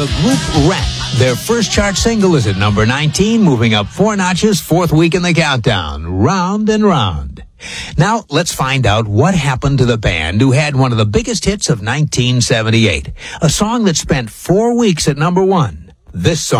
the group Rat. Their first chart single is at number 19, moving up 4 notches, 4th week in the countdown. Round and Round. Now, let's find out what happened to the band who had one of the biggest hits of 1978. A song that spent 4 weeks at number 1. This song